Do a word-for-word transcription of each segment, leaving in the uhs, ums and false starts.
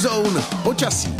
Zone počasí.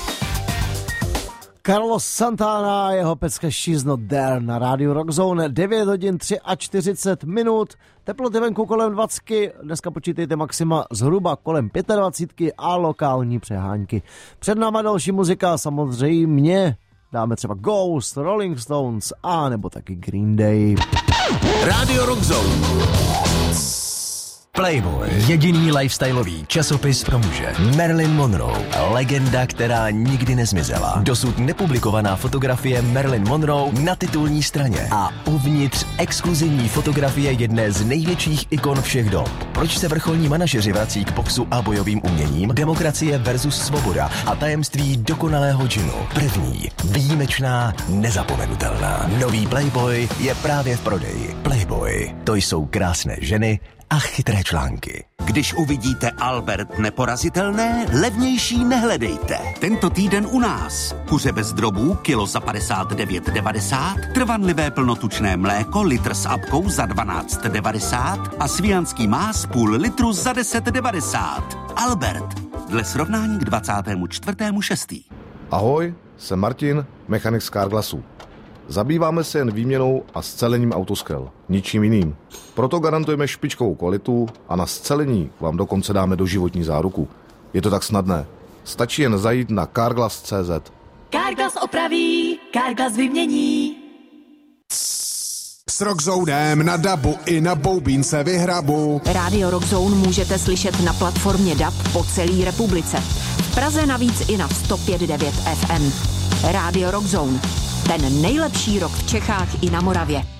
Carlos Santana, jeho pecka She's Not There na rádiu Rockzone, devět hodin čtyřicet tři minut, teploty venku kolem dvacet, dneska počítejte maxima zhruba kolem dvacet pět a lokální přehánky. Před náma další muzika, samozřejmě dáme třeba Ghost, Rolling Stones a nebo taky Green Day. Rádio Rockzone. Playboy, jediný lifestyleový časopis pro muže. Marilyn Monroe, legenda, která nikdy nezmizela. Dosud nepublikovaná fotografie Marilyn Monroe na titulní straně. A uvnitř exkluzivní fotografie jedné z největších ikon všech dob. Proč se vrcholní manažeři vrací k boxu a bojovým uměním? Demokracie versus svoboda a tajemství dokonalého džinu. První, výjimečná, nezapomenutelná. Nový Playboy je právě v prodeji. Playboy, to jsou krásné ženy a chytré články. Když uvidíte Albert neporazitelné, levnější nehledejte. Tento týden u nás. Kuře bez drobů, kilo za padesát devět devadesát, trvanlivé plnotučné mléko, litr s apkou za dvanáct devadesát a svijanský más půl litru za deset devadesát. Albert, dle srovnání k dvacátému čtvrtému šestý Ahoj, jsem Martin, mechanik z Carglassu. Zabýváme se jen výměnou a scelením autoskel, ničím jiným. Proto garantujeme špičkovou kvalitu a na scelení vám dokonce dáme doživotní záruku. Je to tak snadné. Stačí jen zajít na carglass tečka cé zet. Carglass opraví, Carglass vymění. S Rockzonem na dabu i na boubínce vyhrabu. Radio Rockzone můžete slyšet na platformě D A B po celé republice. V Praze navíc i na sto pět devět ef em. Radio Rockzone. Ten nejlepší rock v Čechách i na Moravě.